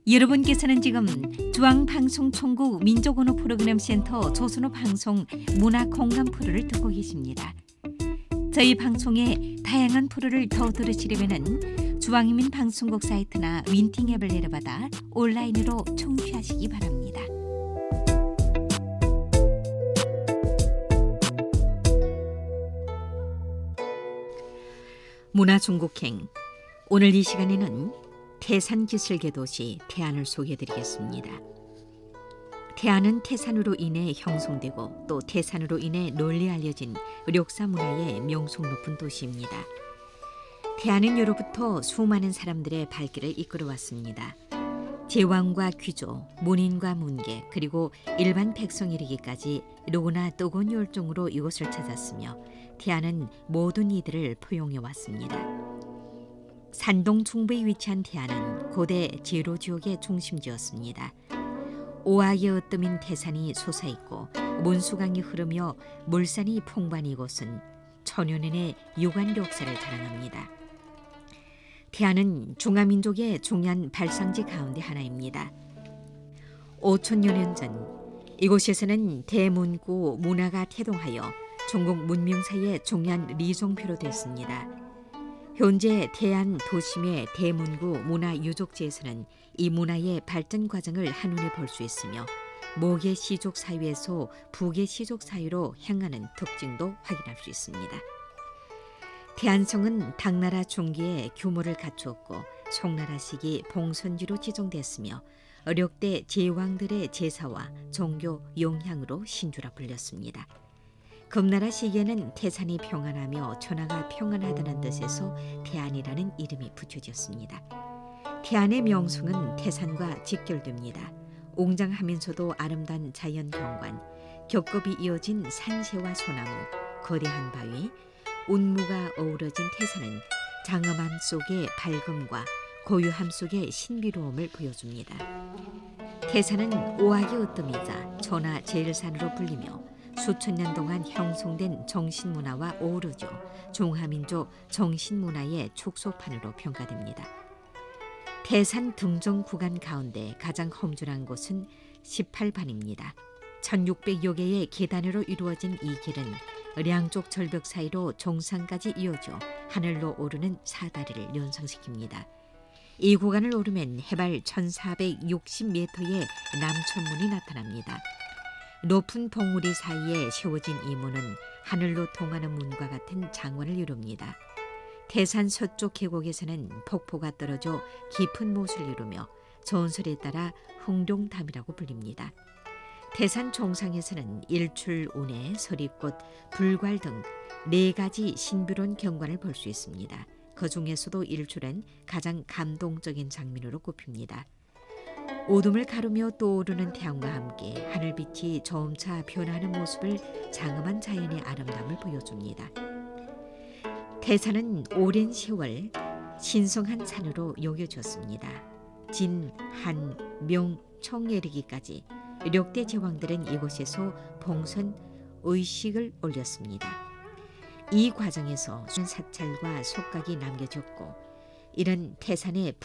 여러분께서는 지금 중앙방송총국 민족언어 프로그램 센터 조선어 방송 문화 공감 프로를 듣고 계십니다. 저희 방송의 다양한 프로를 더 들으시려면 중앙인민 방송국 사이트나 윈팅 앱을 내려받아 온라인으로 청취하시기 바랍니다. 문화중국행, 오늘 이 시간에는 태산기슭의 도시 태안을 소개해드리겠습니다. 태안은 태산으로 인해 형성되고 또 태산으로 인해 널리 알려진 력사 문화의 명성 높은 도시입니다. 태안은 예로부터 수많은 사람들의 발길을 이끌어왔습니다. 제왕과 귀조, 문인과 문객, 그리고 일반 백성이 이르기까지 누구나 뜨거운 열정으로 이곳을 찾았으며 태안은 모든 이들을 포용해왔습니다. 산동 중부에 위치한 태안은 고대 제로지역의 중심지였습니다. 오악의 으뜸인 태산이 솟아있고 문수강이 흐르며 물산이 풍부한 이곳은 천여년의 유관 역사를 자랑합니다. 태안은 중화민족의 중요한 발상지 가운데 하나입니다. 5천여 년 전 이곳에서는 대문구 문화가 태동하여 중국 문명사의 중요한 리종표로 됐습니다. 현재 태안 도심의 대문구 문화유적지에서는 이 문화의 발전 과정을 한눈에 볼 수 있으며 모계 시족 사회에서 부계 시족 사회로 향하는 특징도 확인할 수 있습니다. 태안성은 당나라 중기에 규모를 갖추었고 송나라 시기 봉선지로 지정됐으며 력대 제왕들의 제사와 종교 용향으로 신주라 불렸습니다. 금나라 시기에는 태산이 평안하며 천하가 평안하다는 뜻에서 태안이라는 이름이 붙여졌습니다. 태안의 명성은 태산과 직결됩니다. 웅장하면서도 아름다운 자연 경관, 겹겹이 이어진 산새와 소나무, 거대한 바위, 운무가 어우러진 태산은 장엄함 속의 밝음과 고요함 속의 신비로움을 보여줍니다. 태산은 오악의 으뜸이자 천하 제일산으로 불리며 수천 년 동안 형성된 정신문화와 어우러져 중화민족 정신문화의 촉소판으로 평가됩니다. 태산 등정 구간 가운데 가장 험준한 곳은 18반입니다. 1600여 개의 계단으로 이루어진 이 길은 양쪽 절벽 사이로 정상까지 이어져 하늘로 오르는 사다리를 연상시킵니다. 이 구간을 오르면 해발 1460m의 남천문이 나타납니다. 높은 봉우리 사이에 세워진 이 문은 하늘로 통하는 문과 같은 장관을 이룹니다. 태산 서쪽 계곡에서는 폭포가 떨어져 깊은 못을 이루며 전설에 따라 흥룡담이라고 불립니다. 태산 정상에서는 일출, 운해, 서리꽃, 불괄 등 4가지 신비로운 경관을 볼 수 있습니다. 그 중에서도 일출은 가장 감동적인 장면으로 꼽힙니다. 어둠을 가르며 떠오르는 태양과 함께 하늘빛이 점차 변하는 모습을 장엄한 자연의 아름다움을 보여줍니다. 태산은 오랜 세월 신성한 산으로 여겨졌습니다. 진, 한, 명, 청에 이르기까지 력대 제왕들은 이곳에서 봉선 의식을 올렸습니다. 이 과정에서 사찰과 속각이 남겨졌고 이런 태산의